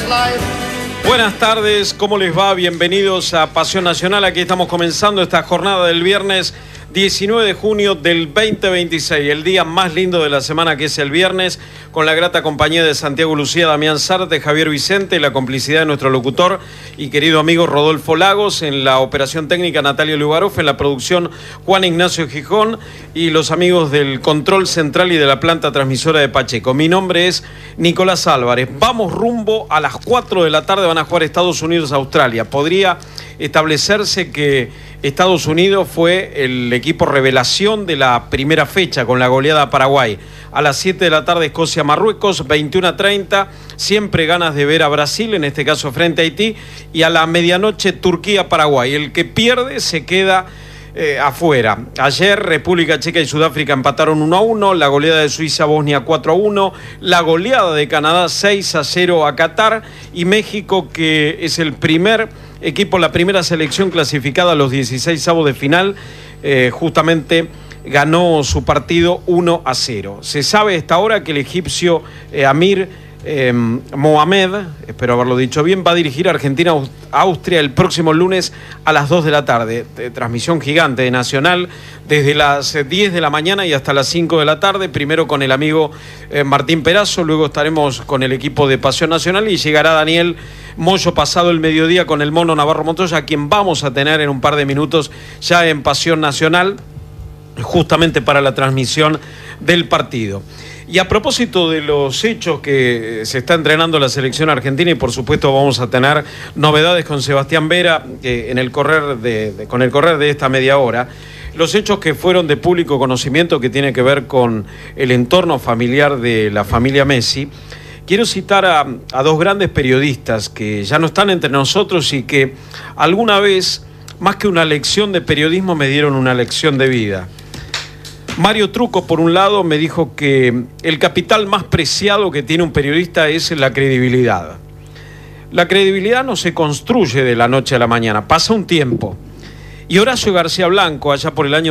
Buenas tardes, ¿cómo les va? Bienvenidos a Pasión Nacional. Aquí estamos comenzando esta jornada del viernes 19 de junio del 2026, el día más lindo de la semana, que es el viernes, con la grata compañía de Santiago Lucía, Damián Sarte, Javier Vicente, y la complicidad de nuestro locutor y querido amigo Rodolfo Lagos, en la operación técnica Natalia Lugaroff, en la producción Juan Ignacio Gijón y los amigos del control central y de la planta transmisora de Pacheco. Mi nombre es Nicolás Álvarez. Vamos rumbo a las 4 de la tarde, van a jugar Estados Unidos-Australia. Podría establecerse que Estados Unidos fue el equipo revelación de la primera fecha con la goleada a Paraguay. A las 7 de la tarde Escocia-Marruecos, 21:30, siempre ganas de ver a Brasil, en este caso frente a Haití, y a la medianoche Turquía-Paraguay. El que pierde se queda afuera. Ayer República Checa y Sudáfrica empataron 1-1, la goleada de Suiza-Bosnia 4-1, la goleada de Canadá 6-0 a Qatar, y México, que es el primer equipo, la primera selección clasificada a los 16avos de final, justamente ganó su partido 1-0. Se sabe a esta hora que el egipcio Amir Mohamed, espero haberlo dicho bien, va a dirigir a Argentina-Austria el próximo lunes a las 2 de la tarde. Transmisión gigante de Nacional desde las 10 de la mañana y hasta las 5 de la tarde, primero con el amigo Martín Perazo, luego estaremos con el equipo de Pasión Nacional y llegará Daniel Moyo pasado el mediodía con el Mono Navarro Montoya, a quien vamos a tener en un par de minutos ya en Pasión Nacional, justamente para la transmisión del partido. Y a propósito de los hechos que se está entrenando la selección argentina, y por supuesto vamos a tener novedades con Sebastián Vera en el correr con el correr de esta media hora, los hechos que fueron de público conocimiento que tiene que ver con el entorno familiar de la familia Messi. Quiero citar a dos grandes periodistas que ya no están entre nosotros y que alguna vez, más que una lección de periodismo, me dieron una lección de vida. Mario Trucco, por un lado, me dijo que el capital más preciado que tiene un periodista es la credibilidad. La credibilidad no se construye de la noche a la mañana, pasa un tiempo. Y Horacio García Blanco, allá por el año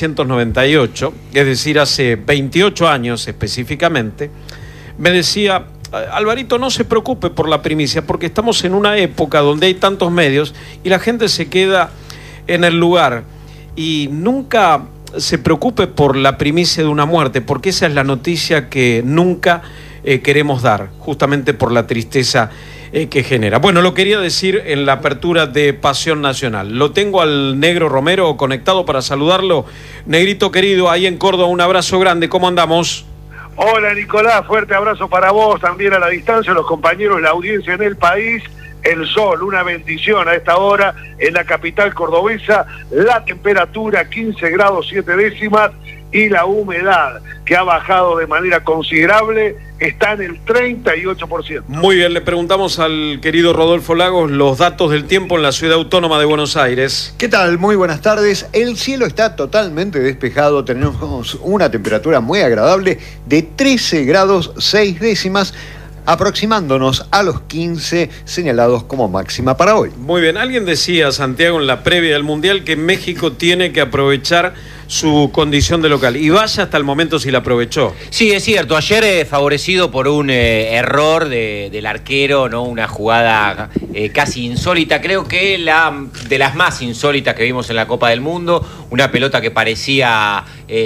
1998, es decir, hace 28 años específicamente, me decía: Alvarito, no se preocupe por la primicia, porque estamos en una época donde hay tantos medios y la gente se queda en el lugar, y nunca se preocupe por la primicia de una muerte, porque esa es la noticia que nunca queremos dar, justamente por la tristeza que genera. Bueno, lo quería decir en la apertura de Pasión Nacional. Lo tengo al Negro Romero conectado para saludarlo. Negrito querido, ahí en Córdoba, un abrazo grande, ¿cómo andamos? Hola Nicolás, fuerte abrazo para vos, también a la distancia, los compañeros, la audiencia en el país. El sol, una bendición a esta hora en la capital cordobesa, la temperatura 15 grados 7 décimas y la humedad, que ha bajado de manera considerable, está en el 38%. Muy bien, le preguntamos al querido Rodolfo Lagos los datos del tiempo en la ciudad autónoma de Buenos Aires. ¿Qué tal? Muy buenas tardes. El cielo está totalmente despejado, tenemos una temperatura muy agradable de 13 grados 6 décimas, aproximándonos a los 15 señalados como máxima para hoy. Muy bien, alguien decía, Santiago, en la previa del Mundial, que México tiene que aprovechar su condición de local, y vaya hasta el momento si la aprovechó. Sí, es cierto, ayer favorecido por un error del arquero, ¿no? Una jugada casi insólita, creo que de las más insólitas que vimos en la Copa del Mundo, una pelota que parecía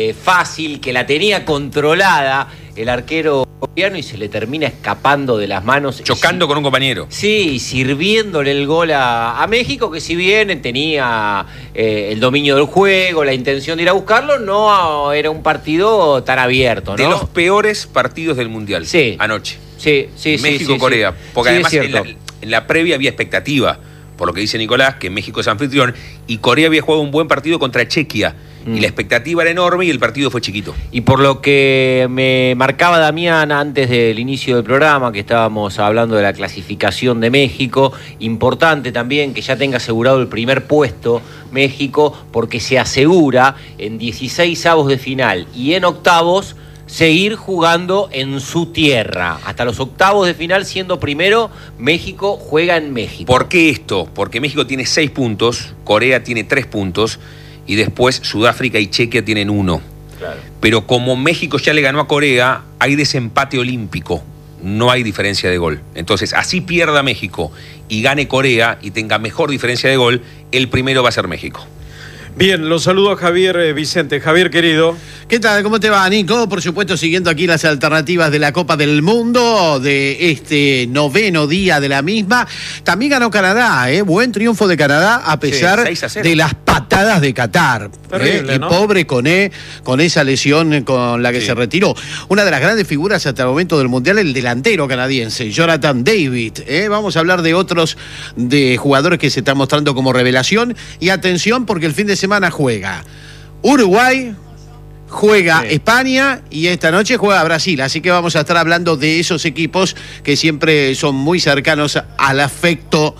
fácil, que la tenía controlada el arquero coreano y se le termina escapando de las manos. Chocando con un compañero. Sí, sirviéndole el gol a México, que si bien tenía el dominio del juego, la intención de ir a buscarlo, no era un partido tan abierto, ¿no? De los peores partidos del Mundial, sí, anoche. Sí, México-Corea. Porque sí, además en la previa había expectativa, por lo que dice Nicolás, que México es anfitrión, y Corea había jugado un buen partido contra Chequia. Y la expectativa era enorme y el partido fue chiquito. Y por lo que me marcaba Damián antes del inicio del programa, que estábamos hablando de la clasificación de México, importante también que ya tenga asegurado el primer puesto México, porque se asegura en 16avos de final y en octavos seguir jugando en su tierra. Hasta los octavos de final, siendo primero, México juega en México. ¿Por qué esto? Porque México tiene 6 puntos, Corea tiene 3 puntos, y después Sudáfrica y Chequia tienen 1. Claro. Pero como México ya le ganó a Corea, hay desempate olímpico. no hay diferencia de gol. Entonces, así pierda México y gane Corea y tenga mejor diferencia de gol, el primero va a ser México. Bien, los saludo a Javier Vicente. Javier, querido. ¿Qué tal? ¿Cómo te va, Nico? Por supuesto, siguiendo aquí las alternativas de la Copa del Mundo, de este 9º día de la misma. También ganó Canadá, buen triunfo de Canadá, a pesar 6-0. de las patadas de Qatar. Terrible, Y ¿no? pobre Koné, con esa lesión con la que se retiró. Una de las grandes figuras hasta el momento del Mundial, el delantero canadiense, Jonathan David. Vamos a hablar de otros de jugadores que se están mostrando como revelación. Y atención, porque el fin de semana juega Uruguay, juega España y esta noche juega Brasil. Así que vamos a estar hablando de esos equipos que siempre son muy cercanos al afecto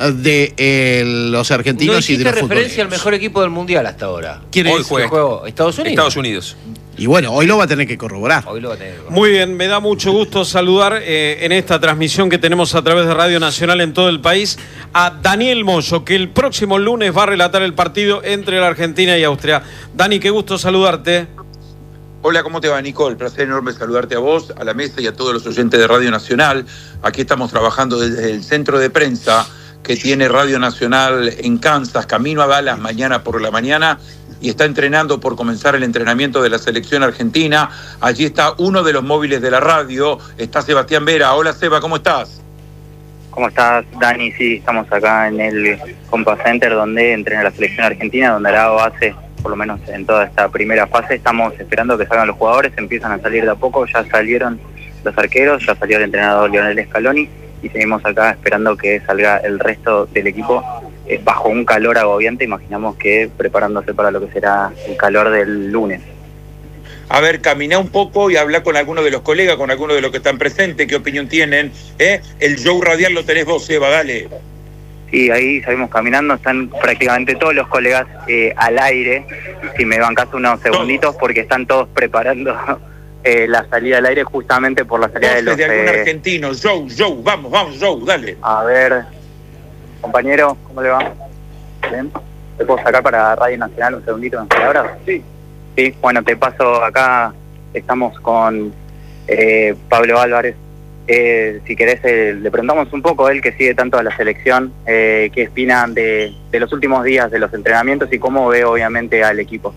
de los argentinos y de los referencia futboleros. al mejor equipo del Mundial hasta ahora. ¿Quién Hoy es? juega Estados Unidos. Estados Unidos. Y bueno, hoy lo va a tener que corroborar. Hoy lo va a tener. Muy bien, me da mucho gusto saludar en esta transmisión que tenemos a través de Radio Nacional en todo el país a Daniel Moyo, que el próximo lunes va a relatar el partido entre la Argentina y Austria. Dani, qué gusto saludarte. Hola, ¿cómo te va, Nicole? Placer enorme saludarte a vos, a la mesa y a todos los oyentes de Radio Nacional. Aquí estamos trabajando desde el centro de prensa que tiene Radio Nacional en Kansas, camino a Dallas mañana por la mañana, y está entrenando por comenzar el entrenamiento de la selección argentina. Allí está uno de los móviles de la radio, está Sebastián Vera. Hola, Seba, ¿cómo estás? ¿Cómo estás, Dani? Sí, estamos acá en el Compass Center donde entrena la selección argentina, donde hará base, por lo menos en toda esta primera fase. Estamos esperando que salgan los jugadores, empiezan a salir de a poco, ya salieron los arqueros, ya salió el entrenador Lionel Scaloni y seguimos acá esperando que salga el resto del equipo bajo un calor agobiante, imaginamos que preparándose para lo que será el calor del lunes. A ver, caminá un poco y habla con alguno de los colegas, con alguno de los que están presentes, qué opinión tienen. El show radial lo tenés vos, Seba, dale. Sí, ahí salimos caminando, están prácticamente todos los colegas al aire, si me bancás unos segunditos, porque están todos preparando la salida al aire justamente por la salida de los... de algún argentino, Joe, vamos, Joe, dale. A ver, compañero, ¿cómo le va? ¿Bien? ¿Te puedo sacar para Radio Nacional un segundito en palabras? Sí. Sí, bueno, te paso acá, estamos con Pablo Álvarez. Si querés, le preguntamos un poco a él, que sigue tanto a la selección, qué opina de los últimos días de los entrenamientos y cómo ve obviamente al equipo.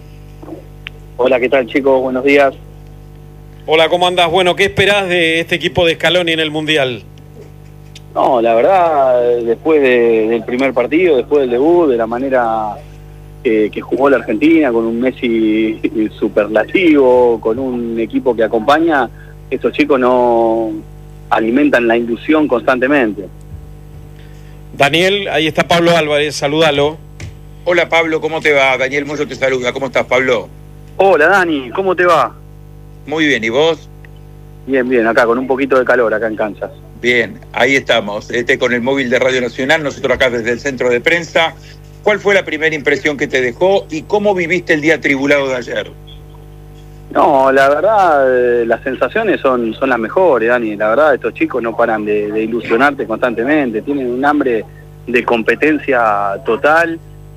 Hola, ¿qué tal, chicos? Buenos días. Hola, ¿cómo andás? Bueno, ¿qué esperás de este equipo de Scaloni en el Mundial? No, la verdad, después del primer partido, después del debut, de la manera que jugó la Argentina, con un Messi superlativo, con un equipo que acompaña, esos chicos no alimentan la ilusión constantemente. Daniel, ahí está Pablo Álvarez, salúdalo. Hola, Pablo, ¿cómo te va? Daniel Moyo te saluda. ¿Cómo estás, Pablo? Hola, Dani, ¿cómo te va? Muy bien, ¿y vos? Bien, acá con un poquito de calor acá en Kansas. Bien, ahí estamos, con el móvil de Radio Nacional, nosotros acá desde el centro de prensa. ¿Cuál fue la primera impresión que te dejó y cómo viviste el día tribulado de ayer? No, la verdad, las sensaciones son las mejores, Dani. La verdad, estos chicos no paran de ilusionarte constantemente, tienen un hambre de competencia total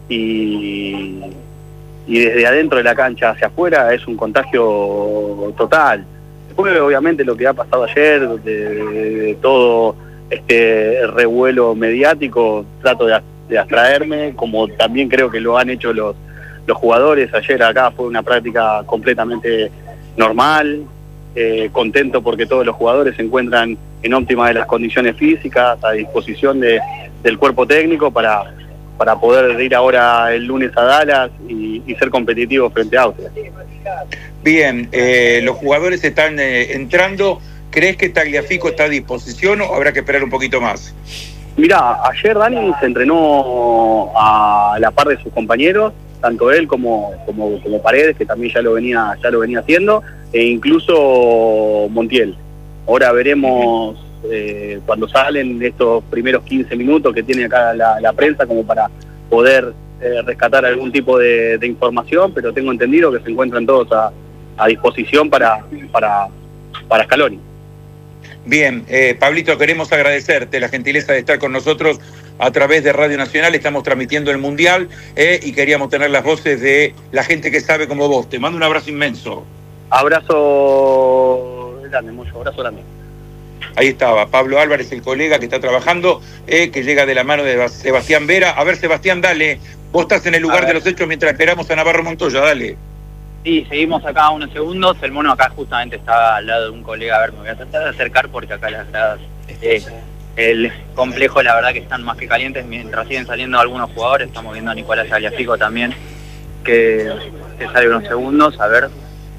y desde adentro de la cancha hacia afuera es un contagio total. Después, obviamente, lo que ha pasado ayer, de todo este revuelo mediático, trato de abstraerme, como también creo que lo han hecho los jugadores. Ayer acá fue una práctica completamente normal, contento porque todos los jugadores se encuentran en óptimas de las condiciones físicas, a disposición del cuerpo técnico para poder ir ahora el lunes a Dallas y ser competitivos frente a Austria. Bien, los jugadores están entrando. ¿Crees que Tagliafico está a disposición o habrá que esperar un poquito más? Mirá, ayer Dani se entrenó a la par de sus compañeros, tanto él como Paredes, que también ya lo venía haciendo, e incluso Montiel. Ahora veremos cuando salen estos primeros 15 minutos que tiene acá la prensa, como para poder rescatar algún tipo de información, pero tengo entendido que se encuentran todos a disposición para Scaloni. Bien, Pablito, queremos agradecerte la gentileza de estar con nosotros a través de Radio Nacional. Estamos transmitiendo el Mundial y queríamos tener las voces de la gente que sabe como vos. Te mando un abrazo inmenso. Abrazo grande, Moyo, abrazo grande. Ahí estaba Pablo Álvarez, el colega que está trabajando, que llega de la mano de Sebastián Vera. A ver, Sebastián, dale. Vos estás en el lugar de los hechos mientras esperamos a Navarro Montoya, dale. Sí, seguimos acá unos segundos. El mono acá justamente estaba al lado de un colega. A ver, me voy a tratar de acercar porque acá las gradas, el complejo, la verdad que están más que calientes. Mientras siguen saliendo algunos jugadores, estamos viendo a Nicolás Tagliafico también, que sale unos segundos. A ver.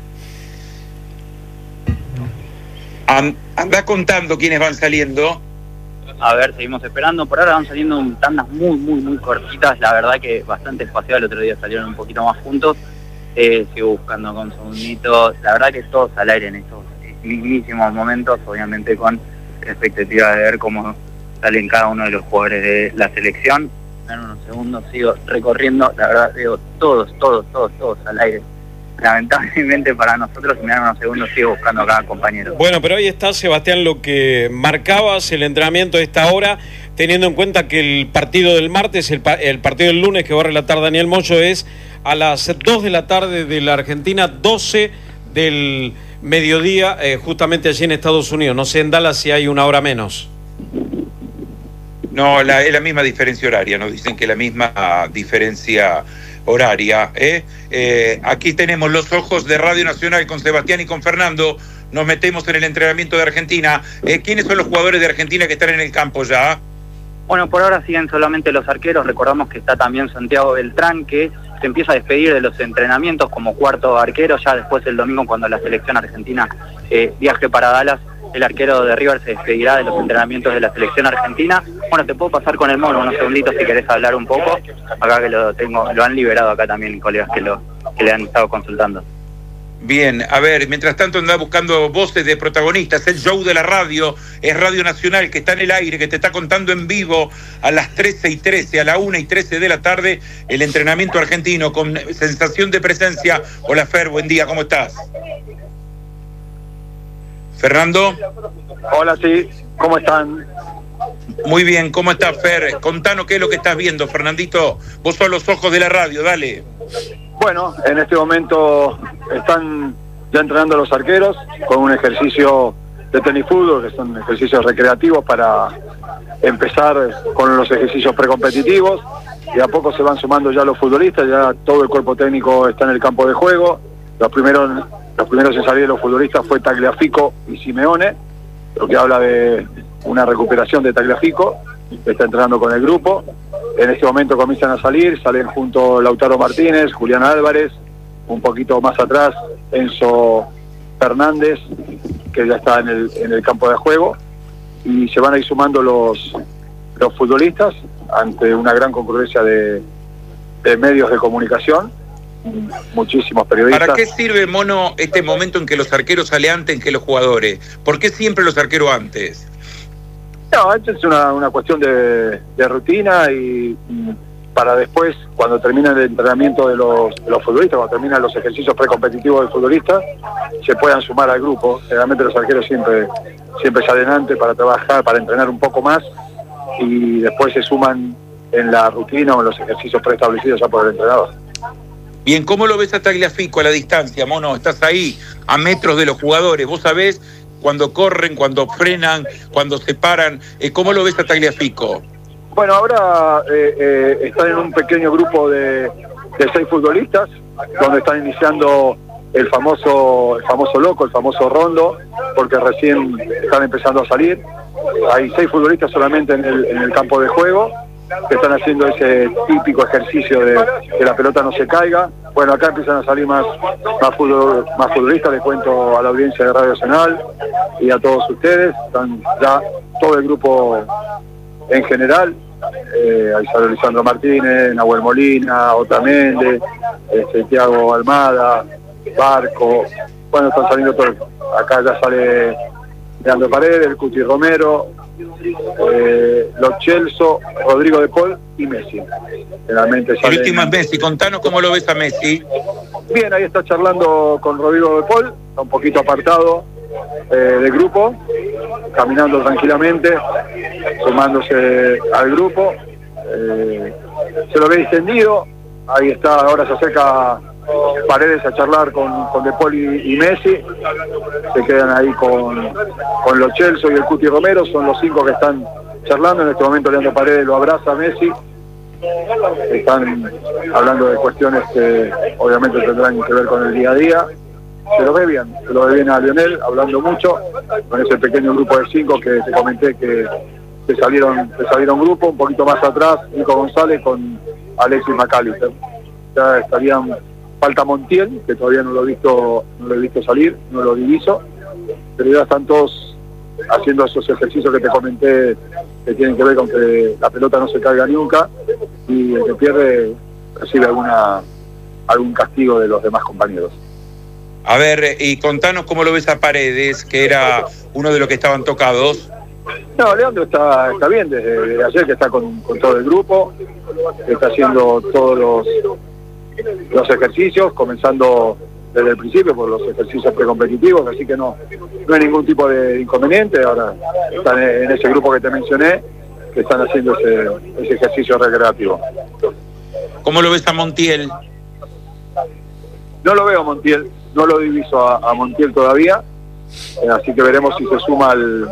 Anda contando quiénes van saliendo. A ver, seguimos esperando. Por ahora van saliendo tandas muy cortitas. La verdad que bastante espaciado. El otro día salieron un poquito más juntos. Sigo buscando con segundito. La verdad que todos al aire en estos mismísimos momentos, obviamente con expectativa de ver cómo salen cada uno de los jugadores de la selección. En unos segundos sigo recorriendo. La verdad veo todos al aire. Lamentablemente para nosotros, me dan unos segundos, sigo buscando a cada compañero. Bueno, pero ahí está, Sebastián, lo que marcabas, el entrenamiento de esta hora, teniendo en cuenta que el partido del martes, el partido del lunes que va a relatar Daniel Moyo es a las 2 de la tarde de la Argentina, 12 del mediodía, justamente allí en Estados Unidos. No sé en Dallas si hay una hora menos. No, es la misma diferencia horaria, nos dicen que la misma diferencia horaria. Aquí tenemos los ojos de Radio Nacional con Sebastián y con Fernando. Nos metemos en el entrenamiento de Argentina. ¿Quiénes son los jugadores de Argentina que están en el campo ya? Bueno, por ahora siguen solamente los arqueros. Recordamos que está también Santiago Beltrán, que se empieza a despedir de los entrenamientos como cuarto arquero. Ya después el domingo, cuando la selección argentina viaje para Dallas, el arquero de River se despedirá de los entrenamientos de la selección argentina. Bueno, te puedo pasar con el mono unos segunditos si querés hablar un poco. Acá que lo han liberado acá también colegas que le han estado consultando. Bien, a ver, mientras tanto andá buscando voces de protagonistas. El show de la radio es Radio Nacional, que está en el aire, que te está contando en vivo a las 13:13, a la 1:13 de la tarde, el entrenamiento argentino con sensación de presencia. Hola Fer, buen día, ¿cómo estás? Fernando. Hola, sí, ¿cómo están? Muy bien, ¿cómo estás, Fer? Contanos qué es lo que estás viendo, Fernandito. Vos sos los ojos de la radio, dale. Bueno, en este momento están ya entrenando los arqueros con un ejercicio de tenis fútbol, que son ejercicios recreativos para empezar con los ejercicios precompetitivos, y a poco se van sumando ya los futbolistas. Ya todo el cuerpo técnico está en el campo de juego. Los primeros en salir de los futbolistas fue Tagliafico y Simeone, lo que habla de una recuperación de Tagliafico. Está entrenando con el grupo. En este momento comienzan a salen junto Lautaro Martínez, Julián Álvarez, un poquito más atrás Enzo Fernández, que ya está en el campo de juego, y se van a ir sumando los futbolistas ante una gran concurrencia de medios de comunicación, muchísimos periodistas. ¿Para qué sirve, Mono, este momento en que los arqueros salen antes que los jugadores? ¿Por qué siempre los arqueros antes? No, esto es una cuestión de rutina, y para después, cuando termina el entrenamiento de los futbolistas, cuando terminan los ejercicios precompetitivos del futbolista, se puedan sumar al grupo. Generalmente los arqueros siempre salen antes para trabajar, para entrenar un poco más, y después se suman en la rutina o en los ejercicios preestablecidos ya por el entrenador. Bien, ¿cómo lo ves a Tagliafico a la distancia, Mono? Estás ahí, a metros de los jugadores. Vos sabés cuando corren, cuando frenan, cuando se paran. ¿Cómo lo ves a Tagliafico? Bueno, ahora están en un pequeño grupo de 6 futbolistas, donde están iniciando el famoso loco, el famoso rondo, porque recién están empezando a salir. Hay 6 futbolistas solamente en el campo de juego, que están haciendo ese típico ejercicio de que la pelota no se caiga. Bueno, acá empiezan a salir más futbolistas. Les cuento a la audiencia de Radio Nacional y a todos ustedes. Están ya todo el grupo en general. Ahí sale Lisandro Martínez, Nahuel Molina, Otamendi, Thiago Almada, Barco. Bueno, están saliendo todos. Acá ya sale Leandro Paredes, el Cuti Romero, Lo Celso, Rodrigo de Paul y Messi. Realmente el último es Messi. Contanos cómo lo ves a Messi. Bien, ahí está charlando con Rodrigo de Paul, está un poquito apartado del grupo, caminando tranquilamente, sumándose al grupo. Se lo ve distendido. Ahí está, ahora se acerca Paredes a charlar con De Paul y Messi. Se quedan ahí con Lo Celso y el Cuti Romero, son los 5 que están charlando. En este momento Leandro Paredes lo abraza a Messi. Están hablando de cuestiones que obviamente tendrán que ver con el día a día. Se lo ve bien a Lionel, hablando mucho, con ese pequeño grupo de 5 que te comenté que salieron grupo, un poquito más atrás, Nico González con Alexis McAllister. Ya estarían, falta Montiel, que todavía no lo he visto salir, no lo diviso, pero ya están todos haciendo esos ejercicios que te comenté que tienen que ver con que la pelota no se caiga nunca y el que pierde recibe algún castigo de los demás compañeros. A ver, y contanos cómo lo ves a Paredes, que era uno de los que estaban tocados. No, Leandro está bien desde ayer, que está con todo el grupo, está haciendo todos los ejercicios, comenzando desde el principio por los ejercicios precompetitivos, así que no hay ningún tipo de inconveniente. Ahora están en ese grupo que te mencioné, que están haciendo ese ejercicio recreativo. ¿Cómo lo ves a Montiel? No lo veo a Montiel, no lo diviso a Montiel todavía, así que veremos si se suma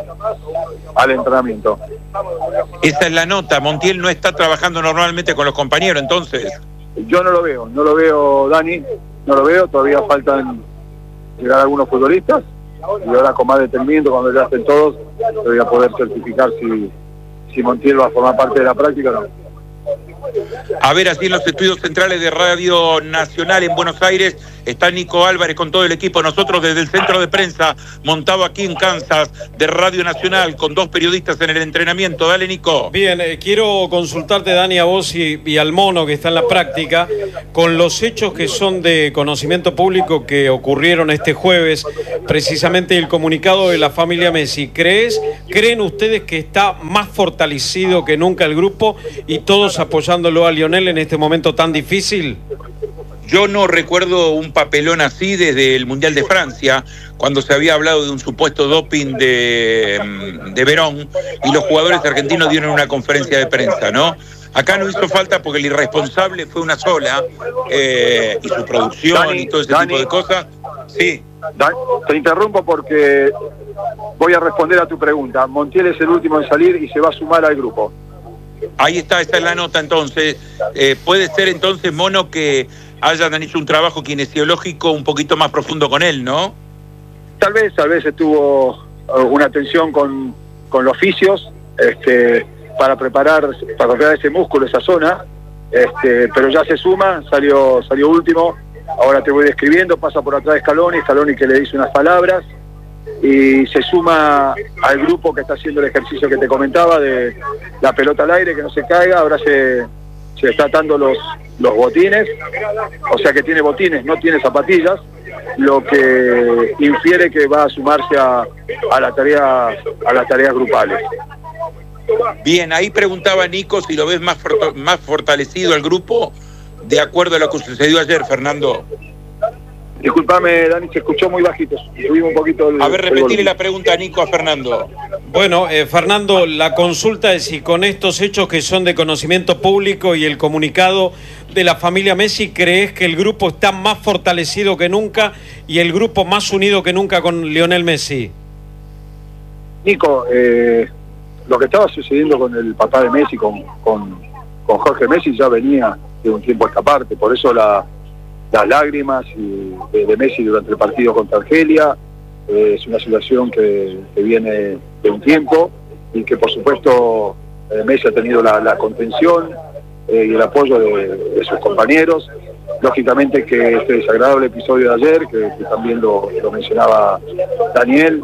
al entrenamiento. Esa es la nota, Montiel no está trabajando normalmente con los compañeros, entonces. Yo no lo veo, Dani, no lo veo, todavía faltan llegar algunos futbolistas, y ahora con más detenimiento, cuando ya estén todos, voy a poder certificar si Montiel va a formar parte de la práctica o no. A ver, así en los estudios centrales de Radio Nacional en Buenos Aires está Nico Álvarez con todo el equipo. Nosotros desde el centro de prensa montado aquí en Kansas de Radio Nacional con 2 periodistas en el entrenamiento. Dale, Nico. Bien, quiero consultarte, Dani, a vos y al Mono, que está en la práctica, con los hechos que son de conocimiento público que ocurrieron este jueves, precisamente el comunicado de la familia Messi. ¿Creen ustedes que está más fortalecido que nunca el grupo y todos apoyándolo a Lionel en este momento tan difícil? Yo no recuerdo un papelón así desde el Mundial de Francia, cuando se había hablado de un supuesto doping de Verón y los jugadores argentinos dieron una conferencia de prensa, ¿no? Acá no hizo falta porque el irresponsable fue una sola y su producción y todo ese tipo de cosas. Sí. Te interrumpo porque voy a responder a tu pregunta. Montiel es el último en salir y se va a sumar al grupo. Ahí está, esta es la nota entonces. Puede ser entonces, Mono, que hayan hecho un trabajo kinesiológico un poquito más profundo con él, ¿no? Tal vez estuvo una atención con los fisios, para preparar ese músculo, esa zona, pero ya se suma, salió último. Ahora te voy describiendo, pasa por atrás de Scaloni que le dice unas palabras y se suma al grupo que está haciendo el ejercicio que te comentaba de la pelota al aire, que no se caiga. Ahora se está atando los botines, o sea que tiene botines, no tiene zapatillas, lo que infiere que va a sumarse a las tareas grupales. Bien, ahí preguntaba Nico si lo ves más fortalecido al grupo de acuerdo a lo que sucedió ayer, Fernando. Disculpame, Dani, se escuchó muy bajito. Subimos un poquito a ver, repetirle la pregunta a Nico, a Fernando. Bueno, Fernando, la consulta es si con estos hechos que son de conocimiento público y el comunicado de la familia Messi, ¿crees que el grupo está más fortalecido que nunca y el grupo más unido que nunca con Lionel Messi? Nico, lo que estaba sucediendo con el papá de Messi, con Jorge Messi, ya venía de un tiempo a esta parte, por eso las lágrimas de Messi durante el partido contra Argelia. Es una situación que viene de un tiempo y que por supuesto Messi ha tenido la contención y el apoyo de sus compañeros. Lógicamente que este desagradable episodio de ayer, que también lo mencionaba Daniel,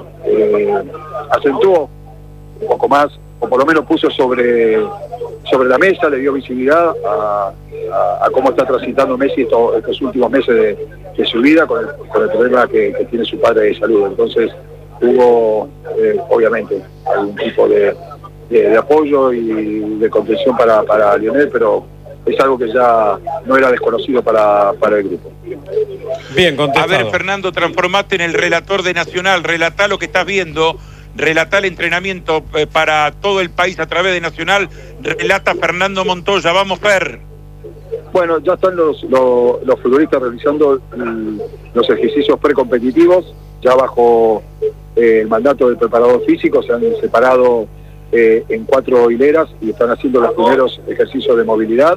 acentuó un poco más, o por lo menos puso sobre la mesa, le dio visibilidad a cómo está transitando Messi estos últimos meses de su vida con el problema que tiene su padre de salud. Entonces hubo obviamente algún tipo de apoyo y de contención para Lionel, pero es algo que ya no era desconocido para el grupo. Bien contestado. A ver, Fernando, transformaste en el relator de Nacional, relatá lo que estás viendo, relatá el entrenamiento para todo el país a través de Nacional, relata Fernando Montoya. Vamos, Fer. Bueno, ya están los futbolistas realizando los ejercicios precompetitivos, ya bajo el mandato del preparador físico, se han separado en 4 hileras y están haciendo los primeros ejercicios de movilidad.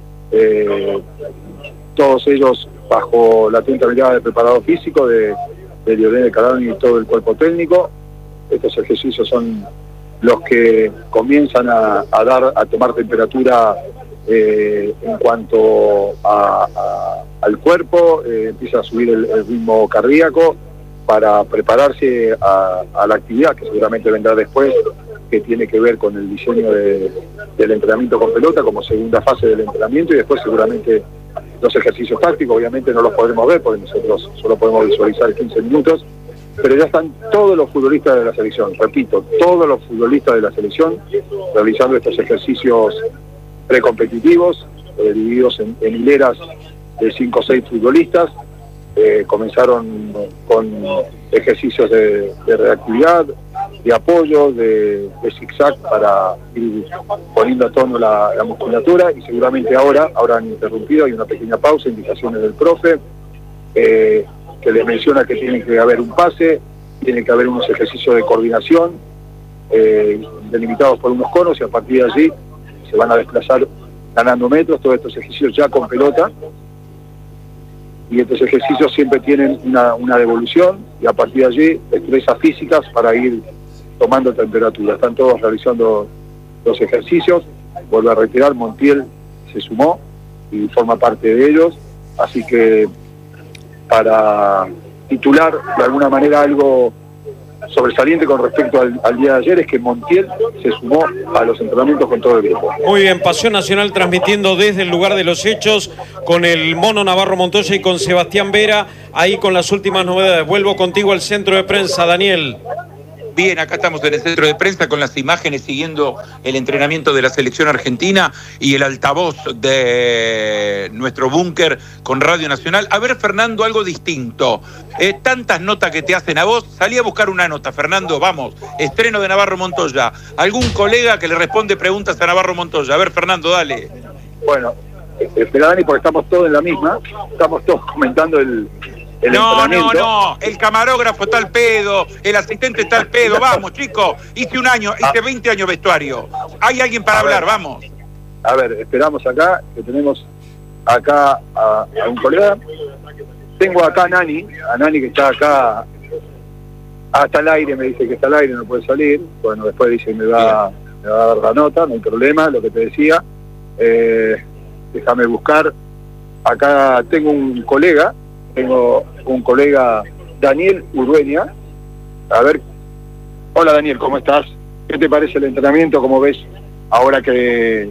Todos ellos bajo la atenta mirada del preparador físico, de Lionel Scaloni y todo el cuerpo técnico. Estos ejercicios son los que comienzan a tomar temperatura en cuanto al cuerpo, empieza a subir el ritmo cardíaco para prepararse a la actividad que seguramente vendrá después, que tiene que ver con el diseño del entrenamiento con pelota como segunda fase del entrenamiento, y después seguramente los ejercicios tácticos. Obviamente no los podremos ver porque nosotros solo podemos visualizar 15 minutos, pero ya están todos los futbolistas de la selección, repito, todos los futbolistas de la selección realizando estos ejercicios precompetitivos, divididos en hileras de 5 o 6 futbolistas. Comenzaron con ejercicios de reactividad, de apoyo, de zigzag para ir poniendo a tono la musculatura, y seguramente ahora han interrumpido, hay una pequeña pausa, indicaciones del profe, que les menciona que tiene que haber un pase, tiene que haber unos ejercicios de coordinación, delimitados por unos conos, y a partir de allí se van a desplazar ganando metros, todos estos ejercicios ya con pelota. Y estos ejercicios siempre tienen una devolución, y a partir de allí destrezas físicas para ir tomando temperatura. Están todos realizando los ejercicios. Vuelvo a retirar, Montiel se sumó y forma parte de ellos, así que para titular de alguna manera algo sobresaliente con respecto al día de ayer es que Montiel se sumó a los entrenamientos con todo el grupo. Muy bien, Pasión Nacional transmitiendo desde el lugar de los hechos con el Mono Navarro Montoya y con Sebastián Vera, ahí con las últimas novedades. Vuelvo contigo al centro de prensa, Daniel. Bien, acá estamos en el centro de prensa con las imágenes siguiendo el entrenamiento de la selección argentina y el altavoz de nuestro búnker con Radio Nacional. A ver, Fernando, algo distinto. Tantas notas que te hacen a vos. Salí a buscar una nota, Fernando, vamos. Estreno de Navarro Montoya. ¿Algún colega que le responde preguntas a Navarro Montoya? A ver, Fernando, dale. Bueno, espera, Dani, porque estamos todos en la misma. Estamos todos comentando el entrenamiento. No, el camarógrafo está al pedo, el asistente está al pedo, vamos, chicos, hice 20 años vestuario, hay alguien para hablar, vamos. A ver, esperamos acá, que tenemos acá a un colega, tengo acá a Nani que está acá, hasta el aire, me dice que está al aire, no puede salir, bueno, después dice me va a dar la nota, no hay problema, lo que te decía, déjame buscar, acá tengo un colega, Daniel Urdueña. A ver, hola Daniel, ¿cómo estás? ¿Qué te parece el entrenamiento? ¿Cómo ves ahora que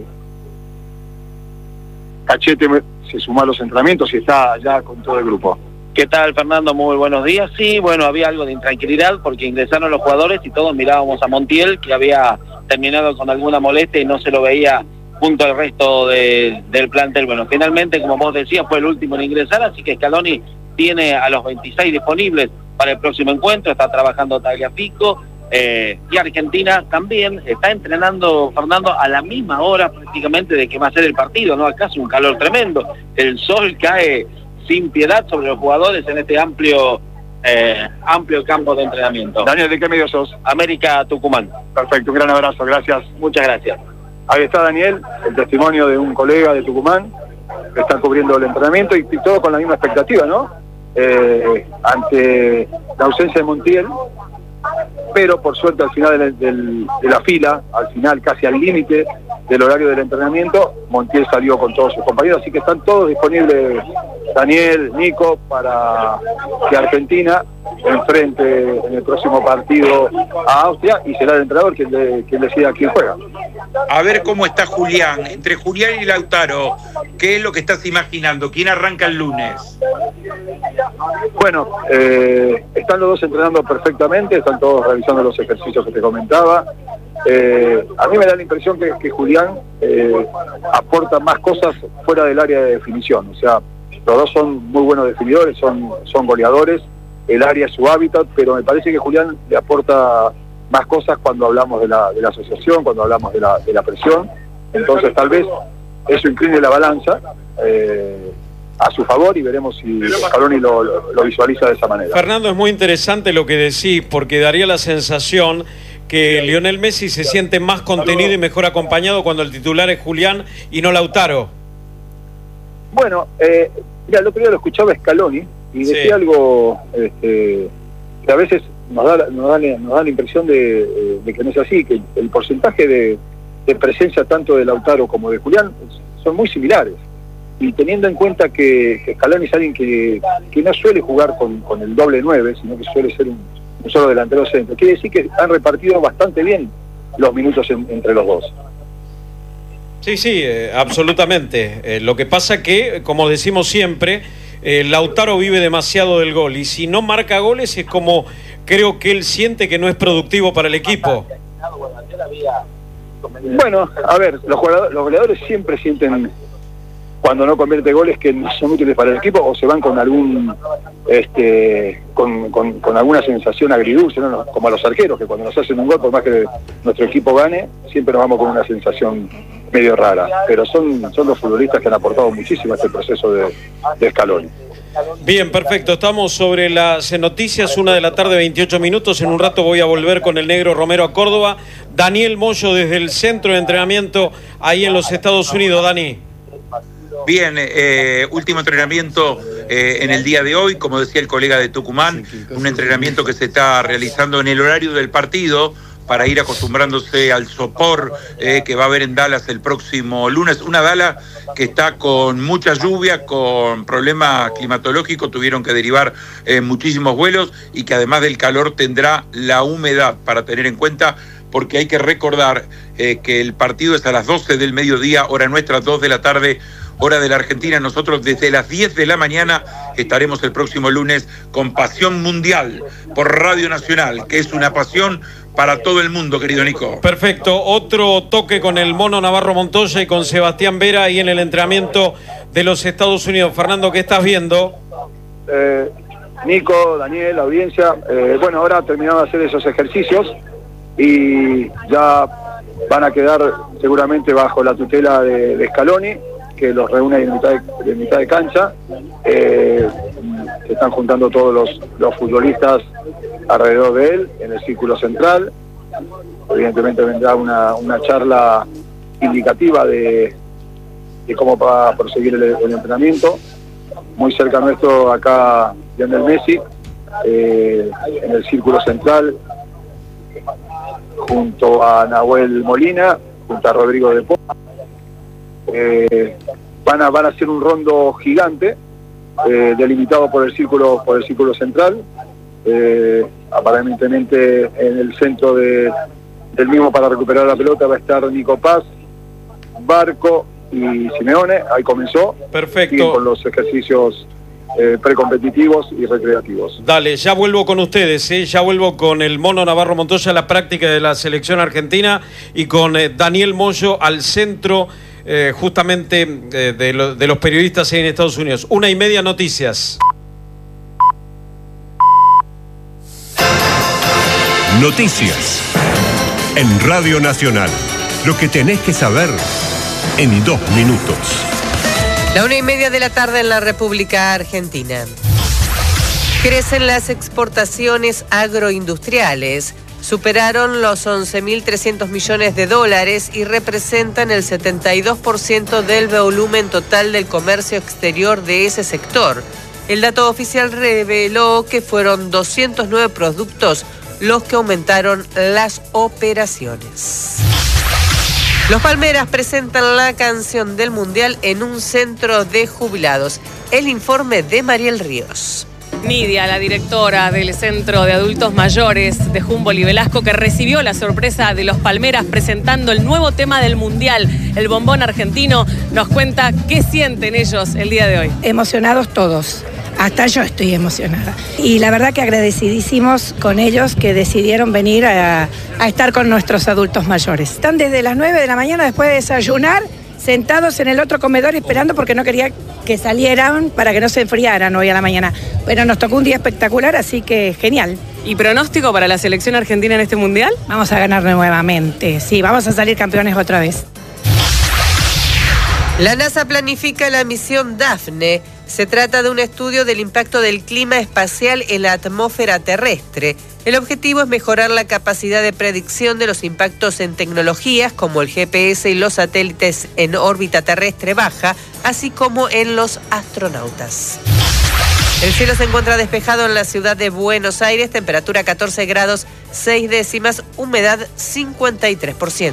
Cachete se sumó a los entrenamientos y está ya con todo el grupo? ¿Qué tal, Fernando? Muy buenos días. Sí, bueno, había algo de intranquilidad porque ingresaron los jugadores y todos mirábamos a Montiel, que había terminado con alguna molestia y no se lo veía junto al resto del plantel. Bueno, finalmente, como vos decías, fue el último en ingresar, así que Scaloni tiene a los 26 disponibles para el próximo encuentro, está trabajando Tagliafico, y Argentina también está entrenando, Fernando, a la misma hora prácticamente de que va a ser el partido, ¿no? Acá hace un calor tremendo, el sol cae sin piedad sobre los jugadores en este amplio campo de entrenamiento. Daniel, ¿de qué medio sos? América Tucumán. Perfecto, un gran abrazo, gracias. Muchas gracias. Ahí está Daniel, el testimonio de un colega de Tucumán que está cubriendo el entrenamiento y todo con la misma expectativa, ¿no? Ante la ausencia de Montiel, pero por suerte al final de la fila, al final casi al límite del horario del entrenamiento, Montiel salió con todos sus compañeros, así que están todos disponibles, Daniel, Nico, para que Argentina enfrente en el próximo partido a Austria, y será el entrenador quien decida quién juega. A ver cómo está Julián, entre Julián y Lautaro, ¿qué es lo que estás imaginando? ¿Quién arranca el lunes? Bueno, están los dos entrenando perfectamente, están todos realizando los ejercicios que te comentaba. A mí me da la impresión que Julián aporta más cosas fuera del área de definición, o sea, los dos son muy buenos definidores, son goleadores, el área es su hábitat, pero me parece que Julián le aporta más cosas cuando hablamos de la asociación, cuando hablamos de la presión, entonces tal vez eso incline la balanza a su favor y veremos si Scaloni lo visualiza de esa manera. Fernando, es muy interesante lo que decís, porque daría la sensación que Lionel Messi se siente más contenido y mejor acompañado cuando el titular es Julián y no Lautaro. Bueno, mira, el otro día lo escuchaba Scaloni y decía algo que a veces nos da la impresión de que no es así, que el porcentaje de presencia tanto de Lautaro como de Julián son muy similares. Y teniendo en cuenta que Scaloni es alguien que no suele jugar con el doble 9, sino que suele ser un solo delantero centro, quiere decir que han repartido bastante bien los minutos entre los dos. Sí, absolutamente. Lo que pasa que, como decimos siempre, Lautaro vive demasiado del gol, y si no marca goles es como creo que él siente que no es productivo para el equipo. Bueno, a ver, los goleadores siempre sienten, cuando no convierte goles, que no son útiles para el equipo, o se van con algún con alguna sensación agridulce, ¿no? Como a los arqueros, que cuando nos hacen un gol, por más que nuestro equipo gane, siempre nos vamos con una sensación medio rara. Pero son los futbolistas que han aportado muchísimo a este proceso de Scaloni. Bien, perfecto. Estamos sobre las noticias, 1:28 p.m. En un rato voy a volver con el negro Romero a Córdoba. Daniel Moyo desde el centro de entrenamiento ahí en los Estados Unidos. Dani. Bien, último entrenamiento en el día de hoy, como decía el colega de Tucumán, un entrenamiento que se está realizando en el horario del partido para ir acostumbrándose al sopor que va a haber en Dallas el próximo lunes. Una Dallas que está con mucha lluvia, con problemas climatológicos, tuvieron que derivar muchísimos vuelos, y que además del calor tendrá la humedad para tener en cuenta, porque hay que recordar que el partido es a las 12 del mediodía, hora nuestra, 2 de la tarde, hora de la Argentina. Nosotros desde las 10 de la mañana estaremos el próximo lunes con Pasión Mundial por Radio Nacional, que es una pasión para todo el mundo, querido Nico. Perfecto. Otro toque con el Mono Navarro Montoya y con Sebastián Vera ahí en el entrenamiento de los Estados Unidos. Fernando, ¿qué estás viendo? Nico, Daniel, audiencia, bueno, ahora terminado de hacer esos ejercicios y ya van a quedar seguramente bajo la tutela de Scaloni, que los reúne de mitad de cancha. Se están juntando todos los futbolistas alrededor de él, en el círculo central. Evidentemente vendrá una charla indicativa de cómo va a proseguir el entrenamiento. Muy cerca nuestro, acá Lionel Messi, en el círculo central, junto a Nahuel Molina, junto a Rodrigo de Paul. Van a hacer un rondo gigante, delimitado por el círculo central. Aparentemente en el centro del mismo, para recuperar la pelota, va a estar Nico Paz, Barco y Simeone. Ahí comenzó. Perfecto. Con los ejercicios precompetitivos y recreativos. Dale, ya vuelvo con ustedes, ya vuelvo con el Mono Navarro Montoya a la práctica de la selección argentina y con Daniel Moyo al centro justamente de los periodistas en Estados Unidos. 1:30 noticias. Noticias en Radio Nacional. Lo que tenés que saber en 2 minutos. La 1:30 de la tarde en la República Argentina. Crecen las exportaciones agroindustriales. Superaron los 11.300 millones de dólares y representan el 72% del volumen total del comercio exterior de ese sector. El dato oficial reveló que fueron 209 productos los que aumentaron las operaciones. Los Palmeras presentan la canción del Mundial en un centro de jubilados. El informe de Mariel Ríos. Nidia, la directora del Centro de Adultos Mayores de Humboldt y Velasco, que recibió la sorpresa de los Palmeras presentando el nuevo tema del Mundial, el bombón argentino, nos cuenta qué sienten ellos el día de hoy. Emocionados todos. Hasta yo estoy emocionada. Y la verdad que agradecidísimos con ellos que decidieron venir a estar con nuestros adultos mayores. Están desde las 9 de la mañana después de desayunar, sentados en el otro comedor esperando porque no quería que salieran para que no se enfriaran hoy a la mañana. Pero nos tocó un día espectacular, así que genial. ¿Y pronóstico para la selección argentina en este Mundial? Vamos a ganar nuevamente. Sí, vamos a salir campeones otra vez. La NASA planifica la misión Daphne. Se trata de un estudio del impacto del clima espacial en la atmósfera terrestre. El objetivo es mejorar la capacidad de predicción de los impactos en tecnologías como el GPS y los satélites en órbita terrestre baja, así como en los astronautas. El cielo se encuentra despejado en la ciudad de Buenos Aires, temperatura 14 grados 6 décimas, humedad 53%.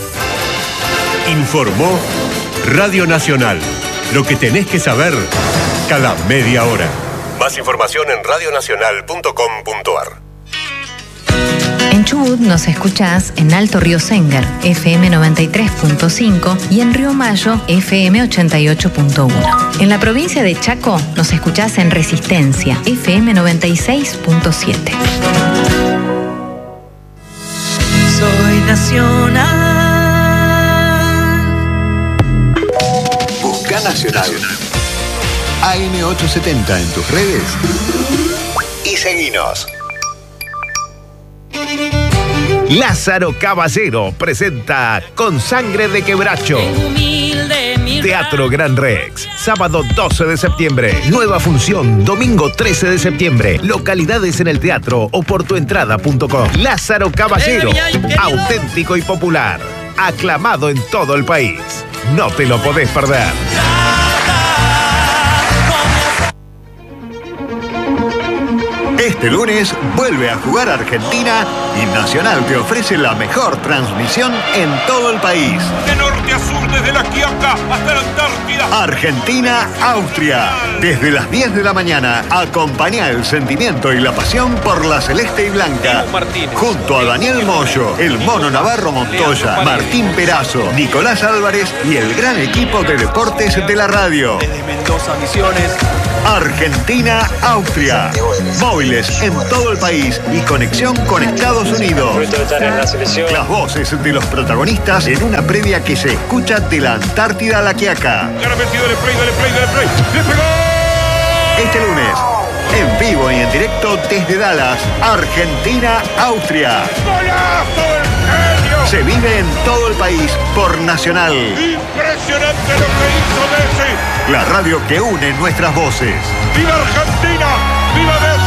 Informó Radio Nacional. Lo que tenés que saber cada media hora. Más información en radionacional.com.ar. En Chubut nos escuchás en Alto Río Sengar, FM 93.5 y en Río Mayo, FM 88.1. En la provincia de Chaco nos escuchás en Resistencia, FM 96.7. Soy nacional. Busca Nacional. AM870 en tus redes y seguinos. Lázaro Caballero presenta Con Sangre de Quebracho. Teatro Gran Rex, sábado 12 de septiembre. Nueva función, domingo 13 de septiembre. Localidades en el teatro o por tuentrada.com. Lázaro Caballero, auténtico y popular. Aclamado en todo el país. No te lo podés perder. Este lunes vuelve a jugar Argentina y Nacional te ofrece la mejor transmisión en todo el país. De norte a sur, desde la Quiaca hasta la Antártida. Argentina-Austria. Desde las 10 de la mañana, acompaña el sentimiento y la pasión por la celeste y blanca. Junto a Daniel Moyo, el Mono Navarro Montoya, Martín Perazo, Nicolás Álvarez y el gran equipo de deportes de la radio. Desde Mendoza, Misiones. Argentina-Austria. Móviles en todo el país y conexión con Estados Unidos. Las voces de los protagonistas en una previa que se escucha de la Antártida a la Quiaca. Este lunes, en vivo y en directo desde Dallas, Argentina-Austria. Se vive en todo el país por Nacional. Impresionante lo que hizo Messi. La radio que une nuestras voces. ¡Viva Argentina! ¡Viva Messi!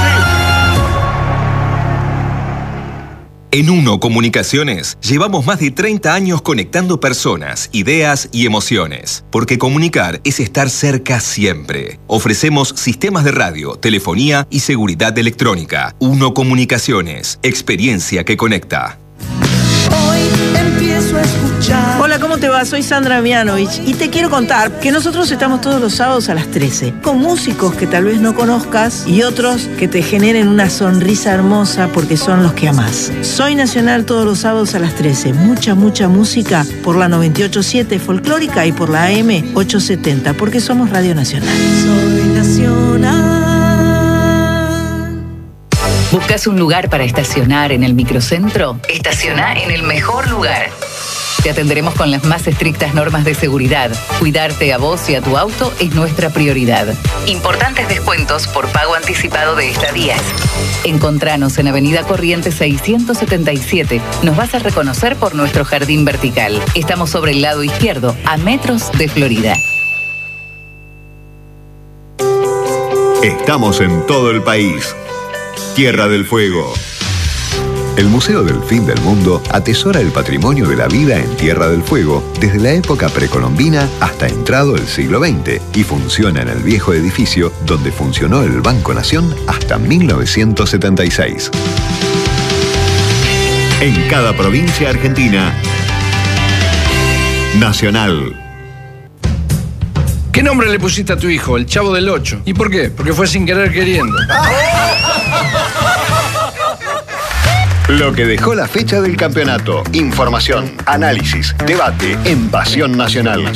En Uno Comunicaciones llevamos más de 30 años conectando personas, ideas y emociones. Porque comunicar es estar cerca siempre. Ofrecemos sistemas de radio, telefonía y seguridad electrónica. Uno Comunicaciones, experiencia que conecta. Hoy empiezo a escuchar. Hola, ¿cómo te va? Soy Sandra Mianovich y te quiero contar que nosotros estamos todos los sábados a las 13 con músicos que tal vez no conozcas y otros que te generen una sonrisa hermosa porque son los que amás. Soy Nacional todos los sábados a las 13. Mucha música por la 98.7 folclórica y por la AM 870 porque somos Radio Nacional. Soy Nacional. ¿Buscas un lugar para estacionar en el microcentro? Estaciona en el mejor lugar. Te atenderemos con las más estrictas normas de seguridad. Cuidarte a vos y a tu auto es nuestra prioridad. Importantes descuentos por pago anticipado de estadías. Encontranos en Avenida Corrientes 677. Nos vas a reconocer por nuestro jardín vertical. Estamos sobre el lado izquierdo, a metros de Florida. Estamos en todo el país. Tierra del Fuego. El Museo del Fin del Mundo atesora el patrimonio de la vida en Tierra del Fuego desde la época precolombina hasta entrado el siglo XX y funciona en el viejo edificio donde funcionó el Banco Nación hasta 1976. En cada provincia argentina, Nacional. ¿Qué nombre le pusiste a tu hijo? El Chavo del 8. ¿Y por qué? Porque fue sin querer queriendo. Lo que dejó la fecha del campeonato. Información, análisis, debate en Pasión Nacional.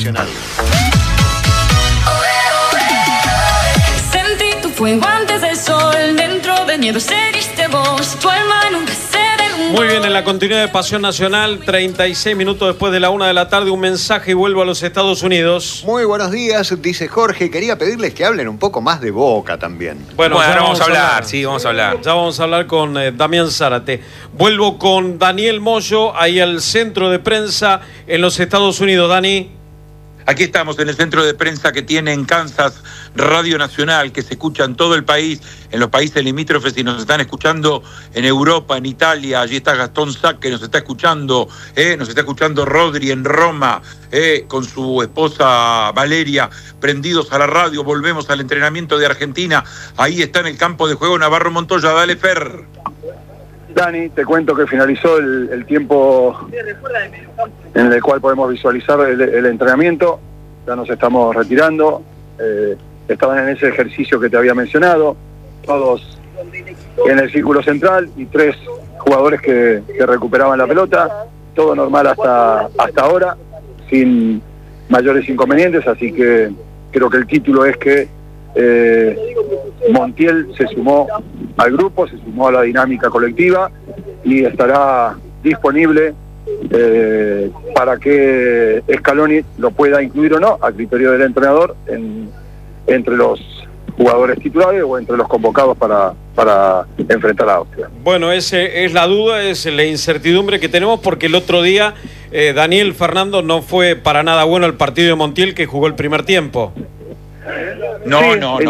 Sentí tu fuego antes del sol, dentro de miedo seriste vos, tu alma nunca se derrumbó. Muy bien, en la continuidad de Pasión Nacional, 36 minutos después de la 1 de la tarde, un mensaje y vuelvo a los Estados Unidos. Muy buenos días, dice Jorge. Quería pedirles que hablen un poco más de Boca también. Bueno, ahora vamos a hablar, sí, vamos a hablar. Ya vamos a hablar con Damián Zárate. Vuelvo con Daniel Moyo, ahí al centro de prensa en los Estados Unidos. Dani. Aquí estamos en el centro de prensa que tiene en Kansas Radio Nacional, que se escucha en todo el país, en los países limítrofes, y nos están escuchando en Europa, en Italia. Allí está Gastón Sack, que nos está escuchando Rodri en Roma, con su esposa Valeria, prendidos a la radio. Volvemos al entrenamiento de Argentina. Ahí está en el campo de juego Navarro Montoya. Dale, Fer. Dani, te cuento que finalizó el tiempo en el cual podemos visualizar el entrenamiento. Ya nos estamos retirando. Estaban en ese ejercicio que te había mencionado, todos en el círculo central y 3 jugadores que recuperaban la pelota. Todo normal hasta ahora, sin mayores inconvenientes, así que creo que el título es que Montiel se sumó al grupo, se sumó a la dinámica colectiva y estará disponible para que Scaloni lo pueda incluir o no, a criterio del entrenador, entre los jugadores titulares o entre los convocados para enfrentar a Austria. Bueno, esa es la duda, es la incertidumbre que tenemos, porque el otro día Daniel Fernando no fue para nada bueno el partido de Montiel, que jugó el primer tiempo. No.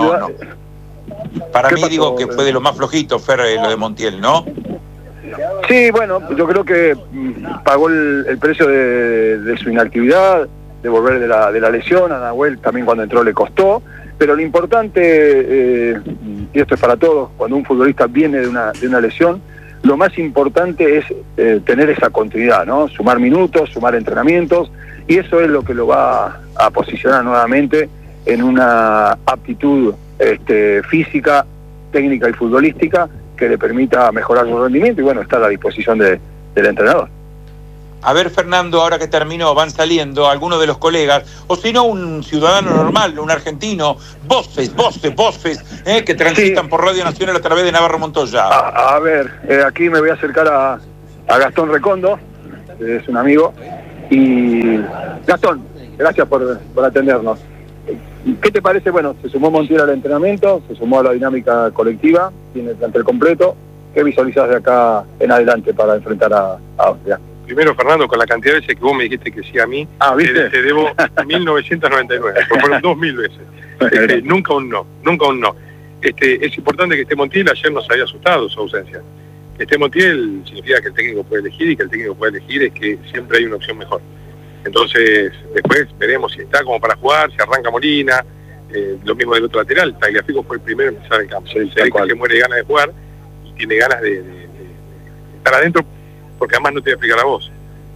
Para mí digo que fue de lo más flojito, Fer, lo de Montiel, ¿no? Sí, bueno, yo creo que pagó el precio de su inactividad, de volver de la lesión. A Nahuel también cuando entró le costó, pero lo importante, y esto es para todos, cuando un futbolista viene de una lesión, lo más importante es tener esa continuidad, ¿no? Sumar minutos, sumar entrenamientos, y eso es lo que lo va a posicionar nuevamente en una aptitud física, técnica y futbolística que le permita mejorar su rendimiento, y bueno, está a la disposición del entrenador. A ver, Fernando, ahora que terminó, van saliendo algunos de los colegas, o si no, un ciudadano normal, un argentino, voces, que transitan por Radio Nacional a través de Navarro Montoya. A ver, aquí me voy a acercar a Gastón Recondo, que es un amigo, y Gastón, gracias por atendernos. ¿Qué te parece? Bueno, se sumó Montiel al entrenamiento, se sumó a la dinámica colectiva, tiene el plantel completo. ¿Qué visualizás de acá en adelante para enfrentar a Austria? Primero, Fernando, con la cantidad de veces que vos me dijiste que sí a mí, ¿viste? Te debo 1999, porque fueron 2000 veces. Nunca un no. Es importante que esté Montiel. Ayer nos había asustado su ausencia. Que esté Montiel significa que el técnico puede elegir, y que el técnico puede elegir es que siempre hay una opción mejor. Entonces, después veremos si está como para jugar, si arranca Molina, lo mismo del otro lateral. Tagliafico fue el primero en empezar el campo. Se ve que muere de ganas de jugar y tiene ganas de estar adentro, porque además no te voy a explicar a vos.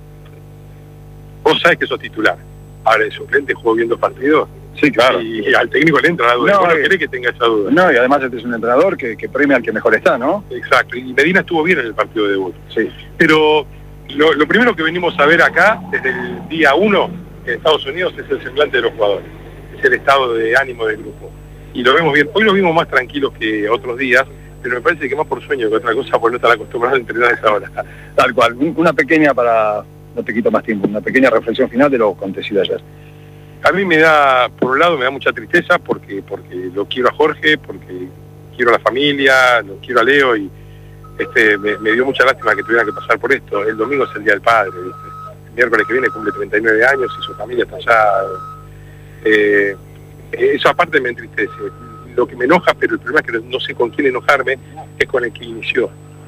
Vos sabés que sos titular. Ahora, el suplente jugó bien 2 partidos. Sí, claro. Y al técnico le entra la duda. No querés que tenga esa duda. No, y además este es un entrenador que premia al que mejor está, ¿no? Exacto. Y Medina estuvo bien en el partido de debut. Sí. Pero lo primero que venimos a ver acá, desde el día 1 en Estados Unidos, es el semblante de los jugadores. Es el estado de ánimo del grupo. Y lo vemos bien. Hoy lo vimos más tranquilos que otros días, pero me parece que más por sueño que otra cosa, por no estar acostumbrado a entrenar a esa hora. Tal cual. Una pequeña, no te quito más tiempo, una pequeña reflexión final de lo acontecido ayer. A mí me da, por un lado, me da mucha tristeza porque lo quiero a Jorge, porque quiero a la familia, lo quiero a Leo, y me dio mucha lástima que tuvieran que pasar por esto. El domingo es el Día del Padre, ¿viste? El miércoles que viene cumple 39 años y su familia está allá. Eso aparte me entristece. Lo que me enoja, pero el problema es que no sé con quién enojarme, es con el que inició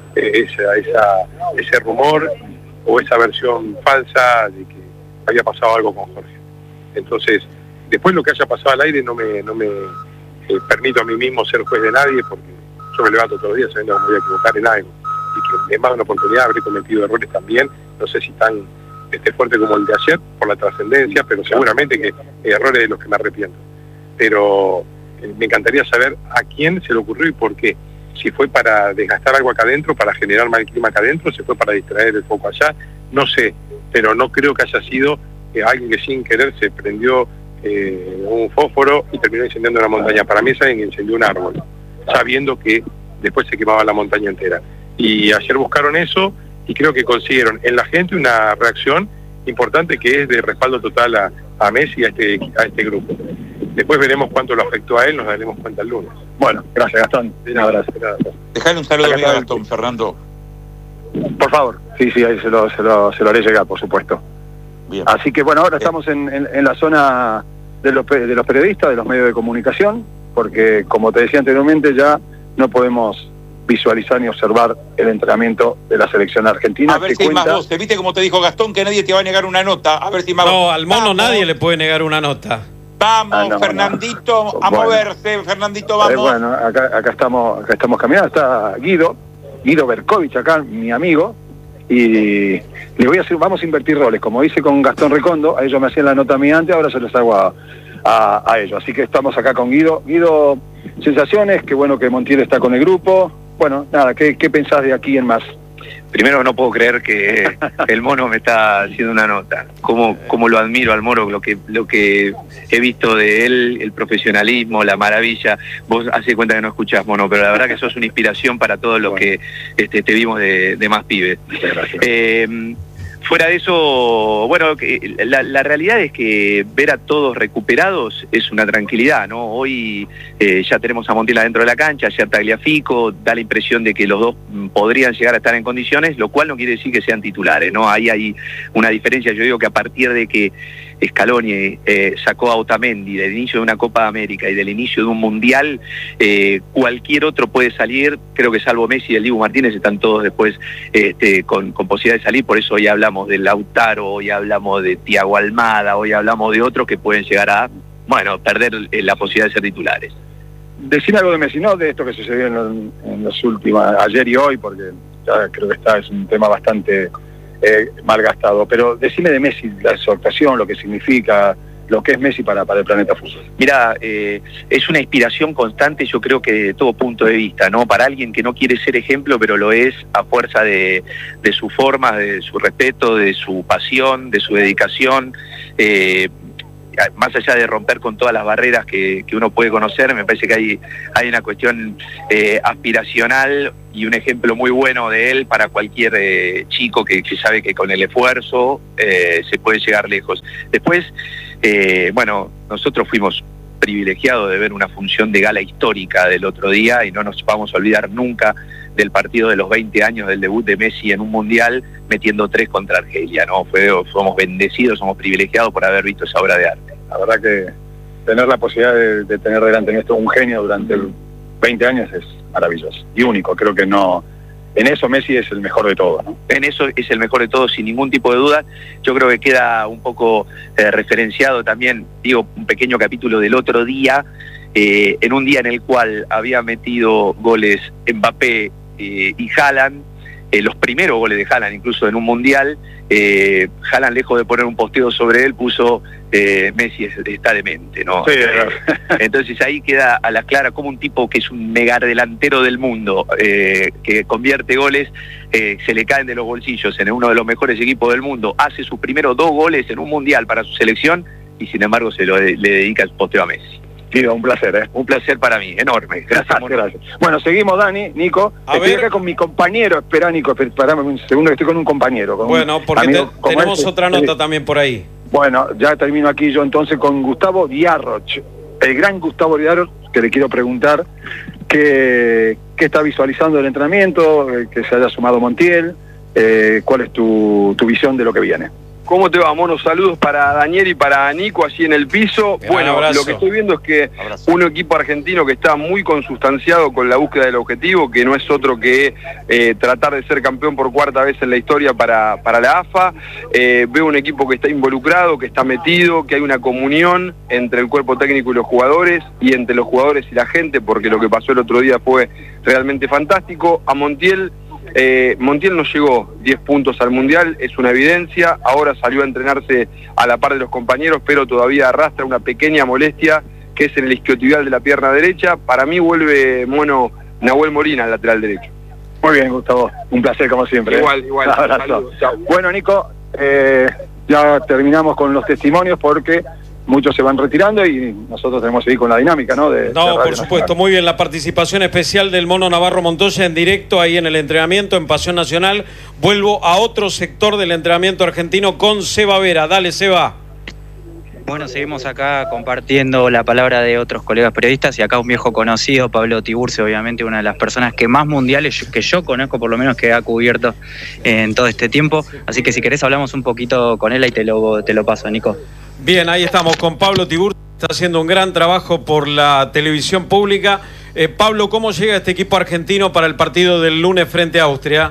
ese rumor o esa versión falsa de que había pasado algo con Jorge. Entonces, después lo que haya pasado al aire no me permito a mí mismo ser juez de nadie, porque yo me levanto todos los días sabiendo que me voy a equivocar en algo, y que es más una oportunidad, habré cometido errores también, no sé si tan fuerte como el de ayer, por la trascendencia, pero seguramente que errores de los que me arrepiento. Pero me encantaría saber a quién se le ocurrió y por qué. Si fue para desgastar algo acá adentro, para generar mal clima acá adentro, si fue para distraer el foco allá, no sé, pero no creo que haya sido alguien que sin querer se prendió un fósforo y terminó incendiando una montaña. Para mí es alguien que incendió un árbol, sabiendo que después se quemaba la montaña entera. Y ayer buscaron eso y creo que consiguieron en la gente una reacción importante, que es de respaldo total a Messi y a este grupo. Después veremos cuánto lo afectó a él, nos daremos cuenta el lunes. Bueno, gracias, Gastón. Un abrazo. Dejale un saludo a Gastón, Fernando. Por favor. Sí, ahí se lo haré llegar, por supuesto. Bien. Así que bueno, ahora estamos en la zona de los periodistas, de los medios de comunicación, porque como te decía anteriormente, ya no podemos visualizar ni observar el entrenamiento de la selección argentina. A ver si hay más voces. ¿Viste como te dijo Gastón que nadie te va a negar una nota? A ver si más No, al mono nadie le puede negar una nota. Vamos, Fernandito, a moverse. Fernandito, vamos. Bueno, acá estamos caminando. Está Guido Berkovich acá, mi amigo, y le voy a hacer, vamos a invertir roles. Como hice con Gastón Recondo, a ellos me hacían la nota a mí antes, ahora se los hago a ellos. Así que estamos acá con Guido. Guido, sensaciones, qué bueno que Montiel está con el grupo. Bueno, nada, ¿qué pensás de aquí en más? Primero, no puedo creer que el mono me está haciendo una nota. Cómo lo admiro al mono, lo que he visto de él, el profesionalismo, la maravilla. Vos hace cuenta que no escuchás, mono, pero la verdad que sos una inspiración para todos los que te vimos de más pibes. Fuera de eso, bueno, la realidad es que ver a todos recuperados es una tranquilidad, ¿no? Hoy ya tenemos a Montiel adentro de la cancha, ayer Tagliafico, da la impresión de que los dos podrían llegar a estar en condiciones, lo cual no quiere decir que sean titulares, ¿no? Ahí hay una diferencia. Yo digo que a partir de que Scaloni sacó a Otamendi del inicio de una Copa de América y del inicio de un Mundial, cualquier otro puede salir. Creo que salvo Messi y el Dibu Martínez están todos después con posibilidad de salir. Por eso hoy hablamos de Lautaro, hoy hablamos de Thiago Almada, hoy hablamos de otros que pueden llegar a, bueno, perder la posibilidad de ser titulares. Decime algo de Messi, no de esto que sucedió en los últimos, ayer y hoy, porque ya creo que es un tema bastante malgastado, pero decime de Messi, la exhortación, lo que significa, lo que es Messi para el planeta fútbol. Mira, es una inspiración constante, yo creo que de todo punto de vista, ¿no? Para alguien que no quiere ser ejemplo, pero lo es a fuerza de su forma, de su respeto, de su pasión, de su dedicación, más allá de romper con todas las barreras que uno puede conocer, me parece que hay una cuestión aspiracional y un ejemplo muy bueno de él para cualquier chico que sabe que con el esfuerzo se puede llegar lejos. Después, bueno, nosotros fuimos privilegiados de ver una función de gala histórica del otro día y no nos vamos a olvidar nunca del partido de los 20 años del debut de Messi en un Mundial metiendo 3 contra Argelia, ¿no? Somos bendecidos, somos privilegiados por haber visto esa obra de arte. La verdad que tener la posibilidad de tener delante en esto un genio durante 20 años es maravilloso y único. Creo que no, en eso Messi es el mejor de todos, ¿no? En eso es el mejor de todos, sin ningún tipo de duda. Yo creo que queda un poco referenciado también, digo, un pequeño capítulo del otro día, en un día en el cual había metido goles Mbappé y Haaland, los primeros goles de Haaland incluso en un Mundial. Haaland, lejos de poner un posteo sobre él, puso Messi está demente, ¿no? Sí, entonces ahí queda a la clara como un tipo que es un mega delantero del mundo, que convierte goles, se le caen de los bolsillos en uno de los mejores equipos del mundo, hace sus primeros 2 goles en un Mundial para su selección y sin embargo le dedica el posteo a Messi. Tío, un placer, Un placer para mí, enorme. Gracias, gracias. Bueno, seguimos, Dani, Nico. Estoy acá con mi compañero. Espera, Nico, esperame un segundo que estoy con un compañero. Bueno, porque tenemos otra nota también por ahí. Bueno, ya termino aquí yo entonces con Gustavo Diarroch, el gran Gustavo Diarroch, que le quiero preguntar qué está visualizando el entrenamiento, que se haya sumado Montiel, cuál es tu visión de lo que viene. ¿Cómo te va, mono? Saludos para Daniel y para Nico allí en el piso. Bueno, lo que estoy viendo es que un equipo argentino que está muy consustanciado con la búsqueda del objetivo, que no es otro que tratar de ser campeón por 4ª vez en la historia para la AFA. Veo un equipo que está involucrado, que está metido, que hay una comunión entre el cuerpo técnico y los jugadores, y entre los jugadores y la gente, porque lo que pasó el otro día fue realmente fantástico. A Montiel no llegó 10 puntos al Mundial, es una evidencia. Ahora salió a entrenarse a la par de los compañeros, pero todavía arrastra una pequeña molestia que es en el isquiotibial de la pierna derecha. Para mí vuelve Nahuel Molina al lateral derecho. Muy bien, Gustavo, un placer como siempre. Igual. Un abrazo. Bueno, Nico, ya terminamos con los testimonios porque muchos se van retirando y nosotros tenemos que seguir con la dinámica, ¿no? Por supuesto, muy bien. La participación especial del Mono Navarro Montoya en directo ahí en el entrenamiento en Pasión Nacional. Vuelvo a otro sector del entrenamiento argentino con Seba Vera. Dale, Seba. Bueno, seguimos acá compartiendo la palabra de otros colegas periodistas y acá un viejo conocido, Pablo Tiburcio, obviamente una de las personas que más mundiales que yo conozco, por lo menos que ha cubierto en todo este tiempo. Así que si querés hablamos un poquito con él y te lo paso, Nico. Bien, ahí estamos con Pablo Tiburcio, está haciendo un gran trabajo por la televisión pública. Pablo, ¿cómo llega este equipo argentino para el partido del lunes frente a Austria?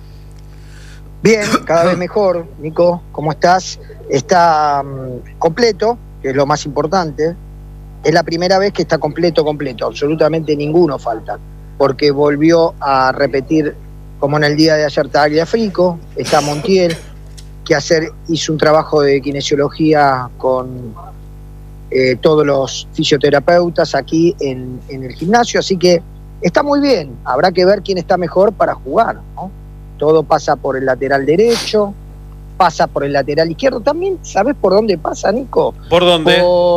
Bien, cada vez mejor, Nico, ¿cómo estás? Está completo, que es lo más importante. Es la primera vez que está completo, absolutamente ninguno falta, porque volvió a repetir, como en el día de ayer, Tagliafico, está Montiel, que hizo un trabajo de kinesiología con todos los fisioterapeutas aquí en el gimnasio, así que está muy bien, habrá que ver quién está mejor para jugar, ¿no? Todo pasa por el lateral derecho, pasa por el lateral izquierdo. También, ¿sabés por dónde pasa, Nico? ¿Por dónde?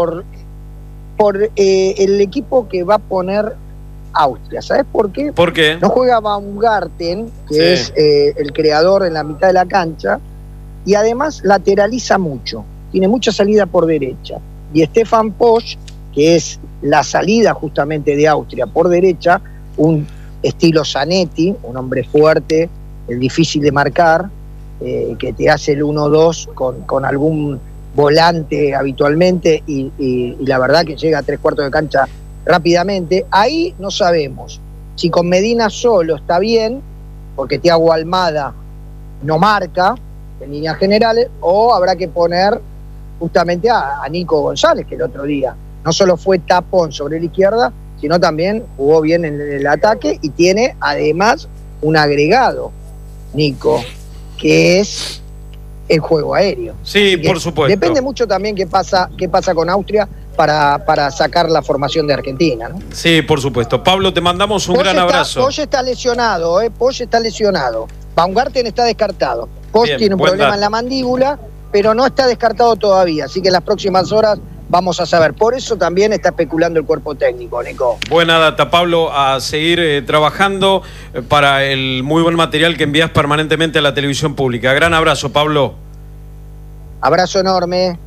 Por el equipo que va a poner Austria. ¿Sabés por qué? ¿Por qué? No juega Baumgarten, que es el creador en la mitad de la cancha, y además lateraliza mucho. Tiene mucha salida por derecha. Y Stefan Posch, que es la salida justamente de Austria por derecha, un estilo Zanetti, un hombre fuerte, difícil de marcar, que te hace el 1-2 con algún volante habitualmente y la verdad que llega a 3/4 de cancha rápidamente. Ahí no sabemos si con Medina solo está bien, porque Thiago Almada no marca en líneas generales, o habrá que poner justamente a Nico González, que el otro día no solo fue tapón sobre la izquierda, sino también jugó bien en el ataque y tiene además un agregado, Nico, que es el juego aéreo. Sí, por supuesto. Depende mucho también qué pasa con Austria para sacar la formación de Argentina, ¿no? Sí, por supuesto. Pablo, te mandamos un gran abrazo. Posch está lesionado, Posch está lesionado. Baumgarten está descartado. Posch tiene un problema en la mandíbula, pero no está descartado todavía, así que en las próximas horas vamos a saber. Por eso también está especulando el cuerpo técnico, Nico. Buena data, Pablo, a seguir trabajando para el muy buen material que envías permanentemente a la televisión pública. Gran abrazo, Pablo. Abrazo enorme.